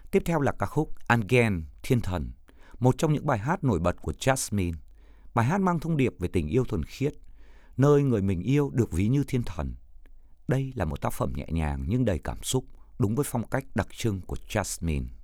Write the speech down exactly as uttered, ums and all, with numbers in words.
Tiếp theo là ca khúc Angel, Thiên Thần, một trong những bài hát nổi bật của Jasmine. Bài hát mang thông điệp về tình yêu thuần khiết, nơi người mình yêu được ví như thiên thần. Đây là một tác phẩm nhẹ nhàng nhưng đầy cảm xúc, đúng với phong cách đặc trưng của Jasmine.